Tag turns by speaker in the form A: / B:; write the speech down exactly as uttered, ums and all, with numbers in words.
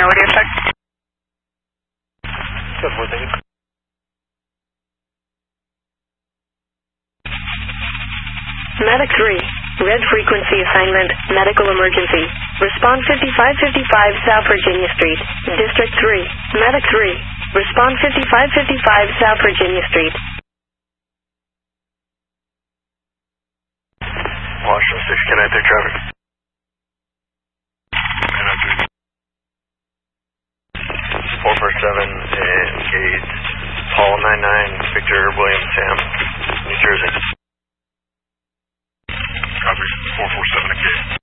A: What do you expect?
B: Good, what thank you.
C: Medic three, red frequency assignment, medical emergency. Respond fifty-five fifty-five South Virginia Street, District three. Medic three, respond fifty-five fifty-five South Virginia Street.
B: Washington six, can I take traffic? four four seven, engage Paul nine nine, Victor William Sam, New Jersey.
D: Copy, four four seven, engage.